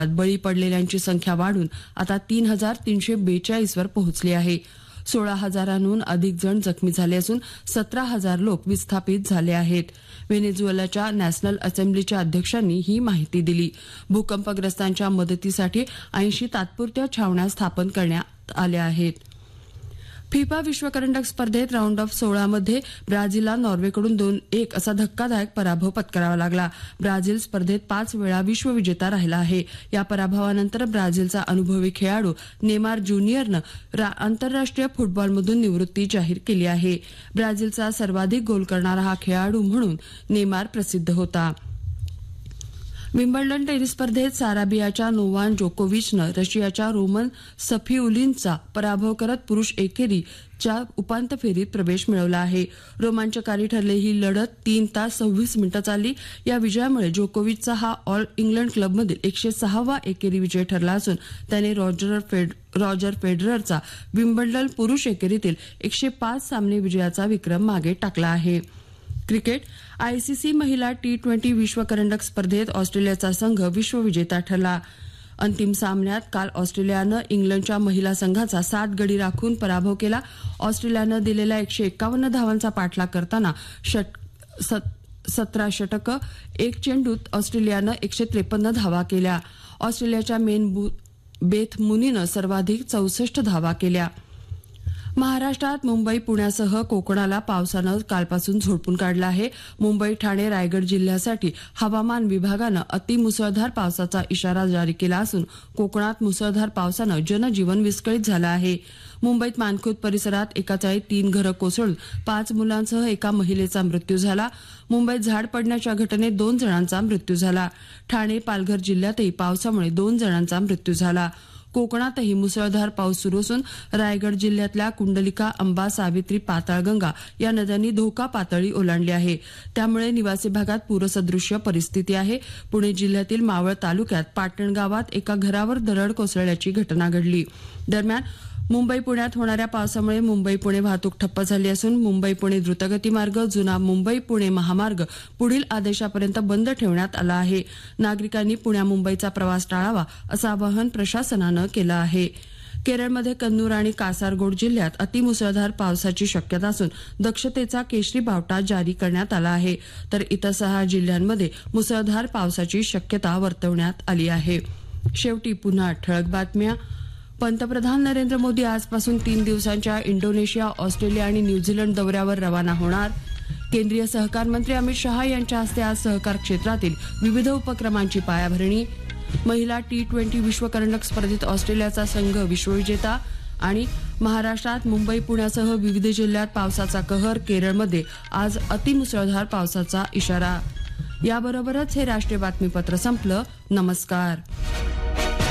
बळी पडलेल्यांची संख्या वाढून आता 3,342 वर पोहोचली आहे. 16,000हून अधिक जण जखमी झाले असून 17,000 लोक विस्थापित झाले आहेत. व्हेनेझुएलाच्या नॅशनल असेंब्लीच्या अध्यक्षांनी ही माहिती दिली. भूकंपग्रस्तांच्या मदतीसाठी 80 तात्पुरत्या छावण्या स्थापन करण्यात आल्या आहेत. फिफा विश्वकरंडक स्पर्धेत राऊंड ऑफ 16 मध्ये ब्राझीलला नॉर्वेकडून 2-1 असा धक्कादायक पराभव पत्करावा लागला. ब्राझील स्पर्धेत 5 वेळा विश्वविजेता राहिला आहे. या पराभवानंतर ब्राझीलचा अनुभवी खेळाडू नेमार ज्युनियरनं आंतरराष्ट्रीय फुटबॉलमधून निवृत्ती जाहीर केली आहे. ब्राझीलचा सर्वाधिक गोल करणारा हा खेळाडू म्हणून नेमार प्रसिद्ध होता. विम्बल्डन टेनिस स्पर्धेत साराबियाच्या नोवाक जोकोविचनं रशियाच्या रोमन सफिउलिनचा पराभव करत पुरुष एकेरीच्या उपांत्य फेरीत प्रवेश मिळवला आहे. रोमांचकारी ठरलेली ही लढत 3 तास 26 मिनिटं चालली. या विजयामुळे जोकोविचचा हा ऑल इंग्लंड क्लबमधील 106वा एकेरी विजय ठरला असून त्याने रॉजर फेडररचा विम्बल्डन पुरुष एकेरीतील 105 सामने विजयाचा विक्रम मागे टाकला आहे. क्रिकेट आयसीसी महिला T20 विश्वकरंडक स्पर्धेत ऑस्ट्रेलियाचा संघ विश्वविजेता ठरला. अंतिम सामन्यात काल ऑस्ट्रेलियानं इंग्लंडच्या महिला संघाचा 7 गडी राखून पराभव केला. ऑस्ट्रेलियानं दिलेल्या 151 धावांचा पाठलाग करताना 17 षटकं 1 चेंडूत ऑस्ट्रेलियानं 153 धावा केल्या. ऑस्ट्रेलियाच्या बेथ मुनीनं सर्वाधिक 64 धावा केल्या. महाराष्ट्रात मुंबई पुण्यासह कोकणाला पावसानं कालपासून झोडपून काढलं आहे. मुंबई ठाणे रायगड जिल्ह्यासाठी हवामान विभागानं अतिमुसळधार पावसाचा इशारा जारी केला असून कोकणात मुसळधार पावसानं जनजीवन विस्कळीत झालं आहे. मुंबईत मानखुर्द परिसरात एकाच वेळी 3 घरं कोसळून 5 मुलांसह एका महिलेचा मृत्यू झाला. मुंबईत झाड पडण्याच्या घटनेत 2 जणांचा मृत्यू झाला. ठाणे पालघर जिल्ह्यातही पावसामुळे 2 जणांचा मृत्यू झाला. कोकणातही मुसळधार पाऊस सुरू असून रायगड जिल्ह्यातल्या कुंडलिका, अंबा, सावित्री, पाताळगंगा या नद्यांनी धोका पातळी ओलांडली आहे. त्यामुळे निवासी भागात पूरसदृश्य परिस्थिती आहे. पुणे जिल्ह्यातील मावळ तालुक्यात पाटण गावात एका घरावर दरड कोसळल्याची घटना घडली. दरम्यान मुंबई पुण्यात होणाऱ्या पावसामुळे मुंबई पुणे वाहतूक ठप्प झाली असून मुंबई पुणे द्रुतगती मार्ग, जुना मुंबई पुणे महामार्ग पुढील आदेशापर्यंत बंद ठेवण्यात आला आहे. नागरिकांनी पुण्या मुंबईचा प्रवास टाळावा असं आवाहन प्रशासनानं केलं आहे. केरळमध्ये कन्नूर आणि कासारगोड जिल्ह्यात अतिमुसळधार पावसाची शक्यता असून दक्षतेचा केशरी बावटा जारी करण्यात आला आहे. तर इतर 6 जिल्ह्यांमध्ये मुसळधार पावसाची शक्यता वर्तवण्यात आली आहे. शेवटी पुन्हा ठळक बातम्या. पंतप्रधान नरेंद्र मोदी आजपासून 3 दिवसांच्या इंडोनेशिया, ऑस्ट्रेलिया आणि न्यूझीलंड दौऱ्यावर रवाना होणार. केंद्रीय सहकार मंत्री अमित शहा यांच्या हस्ते आज सहकार क्षेत्रातील विविध उपक्रमांची पायाभरणी. महिला T20 विश्वकरंडक स्पर्धेत ऑस्ट्रेलियाचा संघ विश्वविजेता. आणि महाराष्ट्रात मुंबई पुण्यासह विविध जिल्ह्यात पावसाचा कहर. केरळमध्ये आज अतिमुसळधार पावसाचा इशारा. याबरोबरच हे राष्ट्रीय बातमीपत्र संपलं. नमस्कार.